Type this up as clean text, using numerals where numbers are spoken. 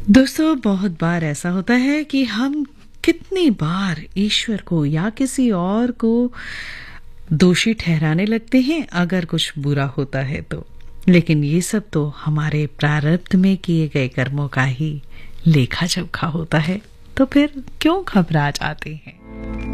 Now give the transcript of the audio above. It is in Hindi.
दोस्तों, बहुत बार ऐसा होता है कि हम कितनी बार ईश्वर को या किसी और को दोषी ठहराने लगते हैं अगर कुछ बुरा होता है तो। लेकिन ये सब तो हमारे प्रारब्ध में किए गए कर्मों का ही लेखा जोखा होता है, तो फिर क्यों घबरा जाते हैं।